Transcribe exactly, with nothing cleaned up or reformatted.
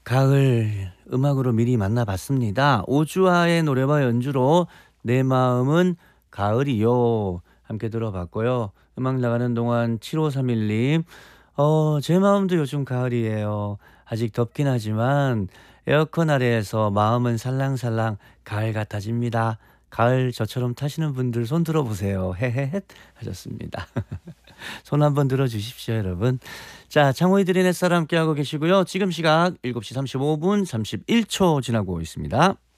가을 음악으로 미리 만나봤습니다. 오주화의 노래와 연주로 내 마음은 가을이요. 함께 들어봤고요. 음악 나가는 동안 칠오삼일 님, 어, 제 마음도 요즘 가을이에요. 아직 덥긴 하지만 에어컨 아래에서 마음은 살랑살랑 가을 같아집니다. 가을 저처럼 타시는 분들 손 들어보세요. 헤헤헷 하셨습니다. 손 한번 들어주십시오, 여러분. 자, 창호이 드린 햇살 함께하고 계시고요. 지금 시각 일곱 시 삼십오 분 삼십일 초 지나고 있습니다.